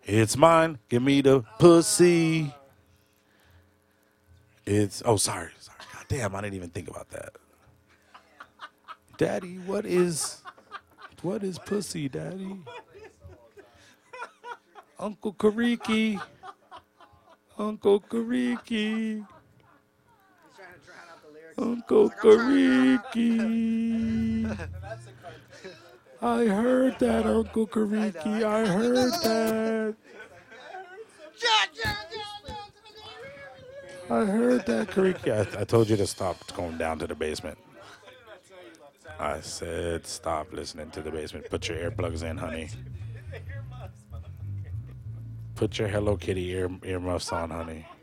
It's mine. Give me the pussy. Sorry. God damn, I didn't even think about that. Daddy, what is pussy, Daddy? Uncle Kariki. Uncle Kariki. Uncle Kariki. I heard that, Uncle Kariki. I heard that. I heard that, Kariki. I told you to stop going down to the basement. I said stop listening to the basement. Put your earplugs in, honey. Put your Hello Kitty earmuffs on, honey.